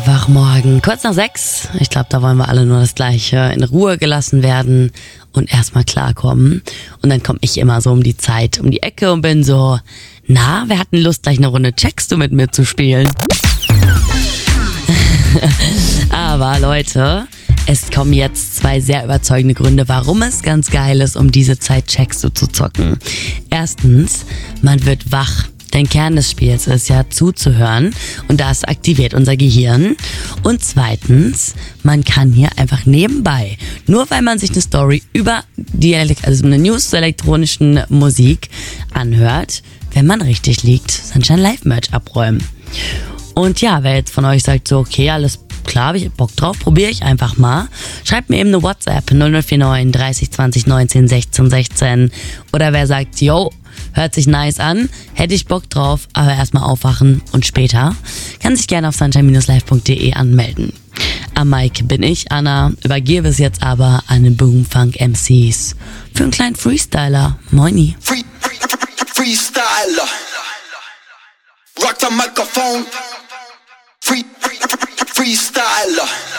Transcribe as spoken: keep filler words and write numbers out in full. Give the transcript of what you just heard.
Mittwochmorgen, kurz nach sechs. Ich glaube, da wollen wir alle nur das Gleiche. In Ruhe gelassen werden und erstmal klarkommen. Und dann komme ich immer so um die Zeit, um die Ecke und bin so, na, wer hat denn Lust, gleich eine Runde Checkst du mit mir zu spielen? Aber Leute, es kommen jetzt zwei sehr überzeugende Gründe, warum es ganz geil ist, um diese Zeit Checkst du zu zocken. Erstens, man wird wach. Denn Kern des Spiels ist ja zuzuhören und das aktiviert unser Gehirn. Und zweitens, man kann hier einfach nebenbei, nur weil man sich eine Story über die, also eine News zur elektronischen Musik anhört, wenn man richtig liegt, Sunshine Live Merch abräumen. Und ja, wer jetzt von euch sagt so, okay, alles klar, hab ich Bock drauf, probiere ich einfach mal. Schreibt mir eben eine WhatsApp null null vier neun dreißig zwanzig neunzehn sechzehn sechzehn. Oder wer sagt, yo, hört sich nice an, hätte ich Bock drauf, aber erstmal aufwachen und später, kann sich gerne auf sunshine live punkt de anmelden. Am Mic bin ich, Anna, übergebe es jetzt aber an den Boomfunk M Cs für einen kleinen Freestyler. Moini. Free, free, free, Freestyler. Rock the microphone. Free, free, free, Freestyler.